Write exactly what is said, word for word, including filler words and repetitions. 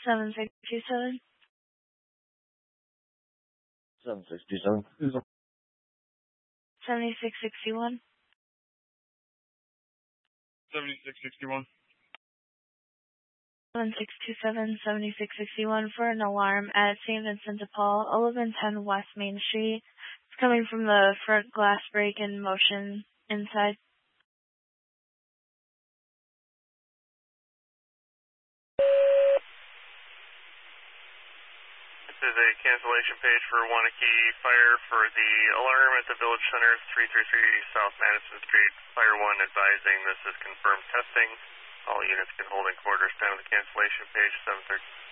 seven six two seven. seven six two seven. seventy-six sixty-one. seventy-six sixty-one. seven six two seven, seventy-six sixty-one for an alarm at Saint Vincent de Paul, eleven ten West Main Street. It's coming from the front glass break in motion inside. This is a cancellation page for Wanakee Fire for the alarm at the Village Center, three three three South Madison Street. Fire one advising this is confirmed testing. All units can hold in quarters. Time of the cancellation page, seven thirty.